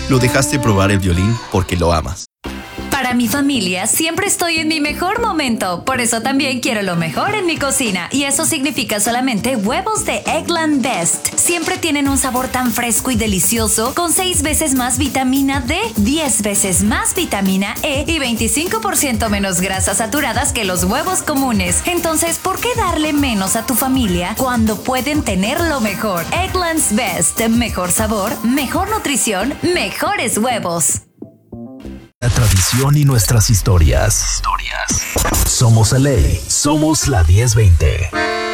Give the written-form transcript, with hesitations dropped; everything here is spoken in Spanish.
Lo dejaste probar el violín porque lo amas. Para mi familia, siempre estoy en mi mejor momento. Por eso también quiero lo mejor en mi cocina. Y eso significa solamente huevos de Eggland Best. Siempre tienen un sabor tan fresco y delicioso, con 6 veces más vitamina D, 10 veces más vitamina E y 25% menos grasas saturadas que los huevos comunes. Entonces, ¿por qué darle menos a tu familia cuando pueden tener lo mejor? Eggland's Best. Mejor sabor, mejor nutrición, mejores huevos. La tradición y nuestras historias. Somos LA, somos la 1020.